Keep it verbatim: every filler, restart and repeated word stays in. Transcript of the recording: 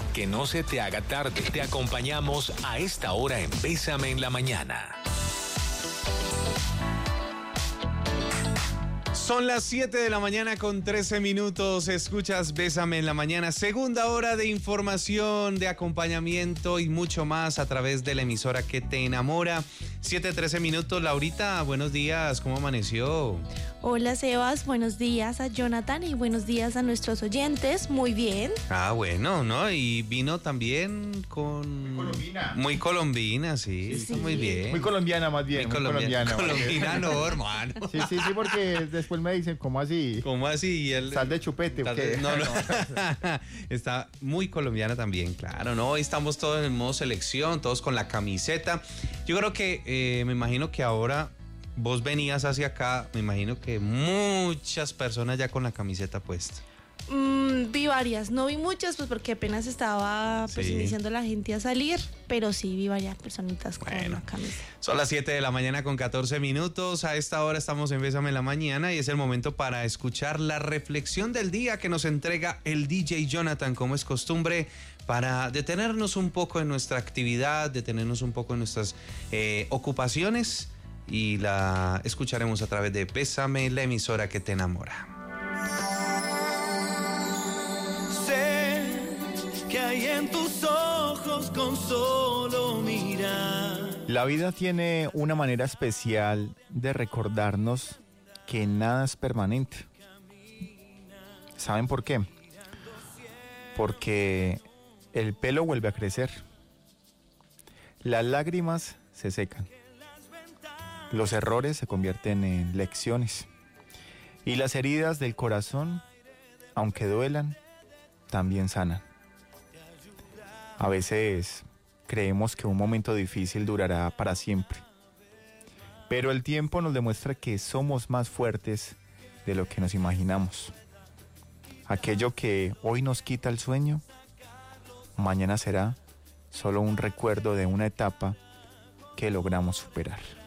Que no se te haga tarde. Te acompañamos a esta hora en Bésame en la Mañana. Son las siete de la mañana con trece minutos. Escuchas Bésame en la Mañana. Segunda hora de información, de acompañamiento y mucho más a través de la emisora que te enamora. siete trece minutos. Laurita, buenos días. ¿Cómo amaneció? Hola Sebas, buenos días a Jonathan y buenos días a nuestros oyentes. Muy bien. Ah, bueno, ¿no? Y vino también con... Muy colombina. Muy colombina, sí. Sí. Muy bien. Muy colombiana más bien. Muy colombiana. colombiana. Colombiana no, hermano. Sí, sí, sí, porque después me dicen, ¿cómo así? ¿Cómo así? Y el... Sal de chupete. ¿O qué? No, no. Está muy colombiana también, claro, ¿no? Hoy estamos todos en modo selección, todos con la camiseta. Yo creo que, eh, me imagino que ahora vos venías hacia acá, me imagino que muchas personas ya con la camiseta puesta. Mm, vi varias, no vi muchas pues porque apenas estaba pues Sí. iniciando la gente a salir, pero sí vi varias personitas con Bueno. la camisa. Son las siete de la mañana con catorce minutos. A esta hora estamos en Bésame en la Mañana y es el momento para escuchar la reflexión del día que nos entrega el D J Jonathan, como es costumbre, para detenernos un poco en nuestra actividad, detenernos un poco en nuestras eh, ocupaciones, y la escucharemos a través de Bésame, la emisora que te enamora. Sé que hay en tus ojos con solo mirar. La vida tiene una manera especial de recordarnos que nada es permanente. ¿Saben por qué? Porque el pelo vuelve a crecer. Las lágrimas se secan. Los errores se convierten en lecciones. Y las heridas del corazón, aunque duelan, también sanan. A veces creemos que un momento difícil durará para siempre. Pero el tiempo nos demuestra que somos más fuertes de lo que nos imaginamos. Aquello que hoy nos quita el sueño, mañana será solo un recuerdo de una etapa que logramos superar.